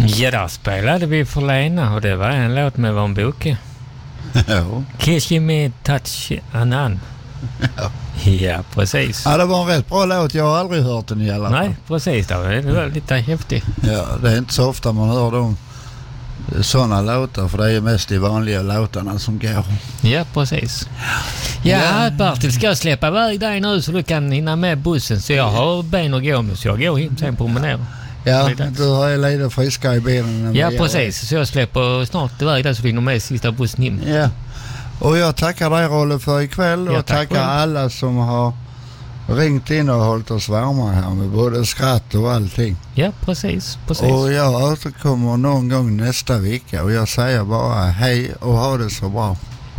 Ja, där spelade vi för Lena och det var en låt med Von Boke. Ja. Kiss me, touch anan. Ja. Ja, precis. Ja, det var en rätt bra låt. Jag har aldrig hört den i alla fall. Nej, precis. Det var lite häftigt. Ja, det är inte så ofta man hör dem sådana låtar, för det är mest de vanliga låtarna som går. Ja, precis. Ja, Bertil, ska jag släppa iväg dig nu så du kan hinna med bussen, så jag har ben att gå med, så jag går hem sen promenera. Ja, du har ju lite friska i benen. Ja, precis. Så jag släpper snart iväg där så du hinner med sista bussen hem. Ja. Och jag tackar dig, Rolle, för ikväll och tackar alla som har ringt in och hållit oss varma här med både skratt och allting. Ja, precis. Och jag återkommer någon gång nästa vecka och jag säger bara hej och ha det så bra.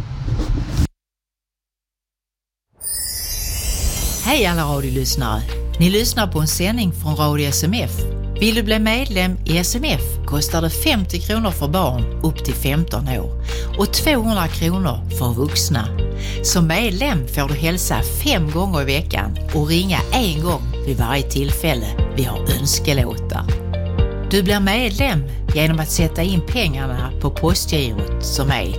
Hej alla radiolyssnare. Ni lyssnar på en sändning från Radio SMF. Vill du bli medlem i SMF kostar det 50 kronor för barn upp till 15 år och 200 kronor för vuxna. Som medlem får du hälsa 5 gånger i veckan och ringa 1 gång vid varje tillfälle vi har önskelåtar. Du blir medlem genom att sätta in pengarna på postgirot som är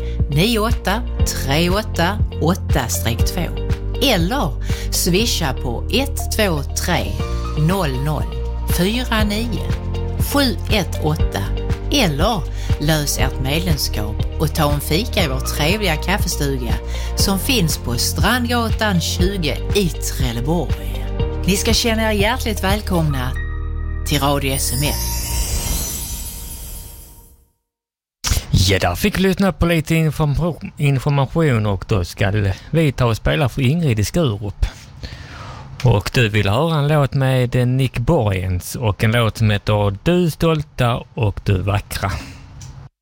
98388-2 eller swisha på 123 00 49 718 eller lös ert medlemskap och ta en fika i vår trevliga kaffestuga som finns på Strandgatan 20 i Trelleborg. Ni ska känna er hjärtligt välkomna till Radio SMF. Ja, där fick lyssna på lite information och då ska vi ta och spela för Ingrid i Skurup. Och du vill höra en låt med Nick Borgens och en låt som heter Du stolta och du vackra.